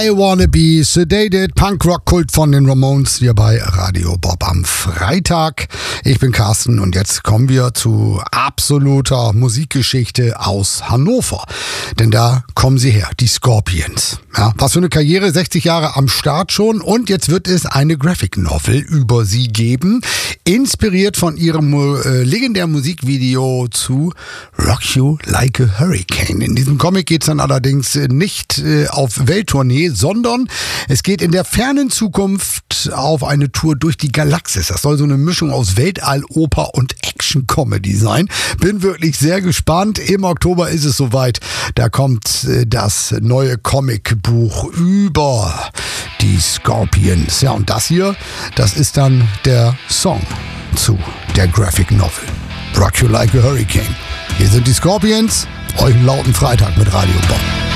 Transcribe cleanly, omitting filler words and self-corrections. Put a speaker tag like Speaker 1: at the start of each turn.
Speaker 1: I Wanna Be Sedated, Punk-Rock-Kult von den Ramones hier bei Radio Bob am Freitag. Ich bin Carsten und jetzt kommen wir zu absoluter Musikgeschichte aus Hannover. Denn da kommen sie her, die Scorpions. Ja, was für eine Karriere, 60 Jahre am Start schon und jetzt wird es eine Graphic Novel über sie geben, inspiriert von ihrem legendären Musikvideo zu Rock You Like a Hurricane. In diesem Comic geht es dann allerdings nicht auf Welttournee, sondern es geht in der fernen Zukunft auf eine Tour durch die Galaxis. Das soll so eine Mischung aus Weltalloper und Action-Comedy sein. Bin wirklich sehr gespannt. Im Oktober ist es soweit. Da kommt das neue Comicbuch über die Scorpions. Ja, und das hier, das ist dann der Song zu der Graphic Novel. Rock You Like a Hurricane. Hier sind die Scorpions. Euch einen lauten Freitag mit Radio Bob.